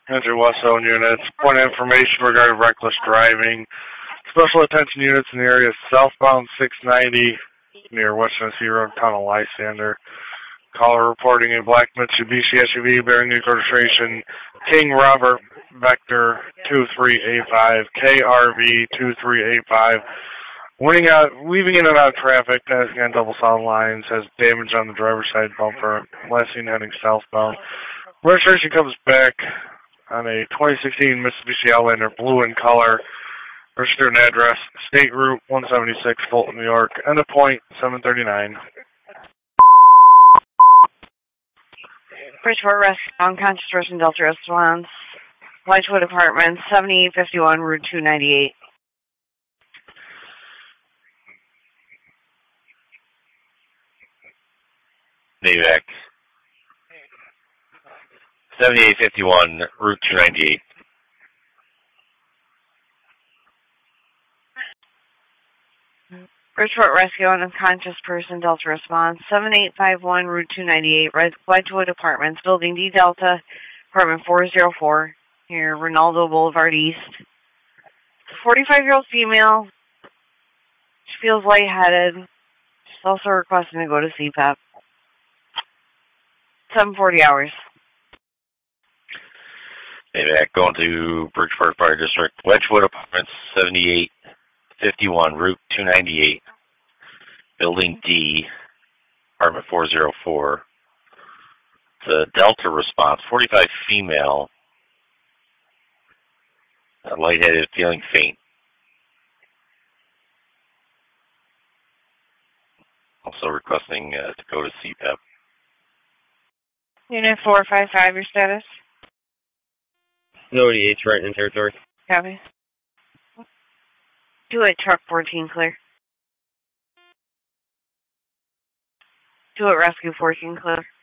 Enter West Zone units. Point of information regarding reckless driving. Special attention units in the area southbound 690 near West Tennessee Road, Tunnel Lysander. Caller reporting a black Mitsubishi SUV bearing new registration King Robert Vector 2385, KRV 2385. Weaving in and out of traffic, passing on double sound lines, has damage on the driver's side bumper, last seen heading southbound. Registration comes back on a 2016 Mitsubishi Outlander, blue in color. Registered address, State Route 176, Fulton, New York. End of point, 739. Bridgeport Rescue, unconscious person, Delta response. Whitewood Apartments, 7851, Route 298. Navac. 7851, Route 298. Bridgeport Rescue, unconscious person, Delta response. 7851, Route 298, Wedgewood Apartments, Building D Delta, Apartment 404, near Ronaldo Boulevard East. It's a 45-year-old female. She feels lightheaded. She's also requesting to go to CPAP. 740 hours. Navac, going to Bridgeport Fire District, Wedgewood Apartments, 7851, Route 298, Building D, Apartment 404. It's a Delta response, 45 female, lightheaded, feeling faint. Also requesting to go to CPAP. Unit 455, your status? No ODH, right in territory. Copy. Do it, truck 14 clear. Do it, rescue 14 clear.